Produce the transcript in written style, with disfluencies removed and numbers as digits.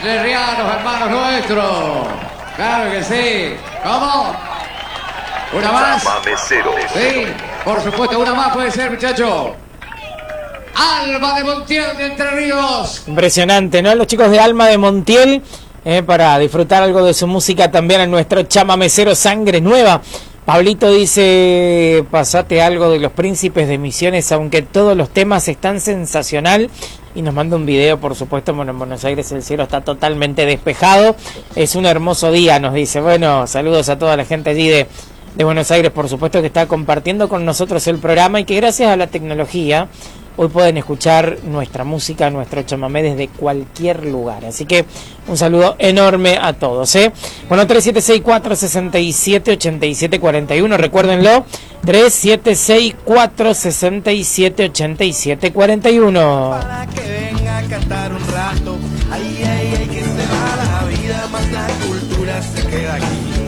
Entrerrianos, hermanos nuestros. Claro que sí. ¿Cómo? ¿Una más? Chamameceros. Sí, por supuesto, una más puede ser, muchacho. Alma de Montiel de Entre Ríos. Impresionante, ¿no? Los chicos de Alma de Montiel, para disfrutar algo de su música también en nuestro chamamecero Sangre Nueva. Pablito dice, pasate algo de los Príncipes de Misiones, aunque todos los temas están sensacional. Y nos manda un video, por supuesto. Bueno, en Buenos Aires el cielo está totalmente despejado. Es un hermoso día, nos dice. Bueno, saludos a toda la gente allí de Buenos Aires, por supuesto, que está compartiendo con nosotros el programa y que gracias a la tecnología hoy pueden escuchar nuestra música, nuestro chamamé desde cualquier lugar. Así que un saludo enorme a todos, ¿eh? Bueno, 3764-678741, recuérdenlo, 3764-678741. Para que venga a cantar un rato, ay, ay, ay, que se va la vida, más la cultura se queda aquí.